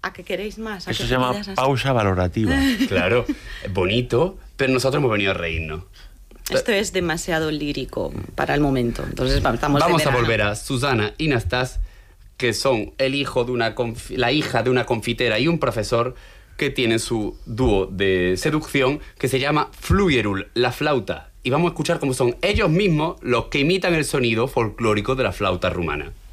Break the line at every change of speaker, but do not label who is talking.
¿A qué queréis más?
Eso se llama pausa valorativa.
Claro, bonito, pero nosotros hemos venido a reírnos.
Esto es demasiado lírico para el momento. Entonces vamos
a volver a Susana y Nastas, que son la hija de una confitera y un profesor que tienen su dúo de seducción que se llama Fluyerul, la flauta. Y vamos a escuchar cómo son ellos mismos los que imitan el sonido folclórico de la flauta rumana.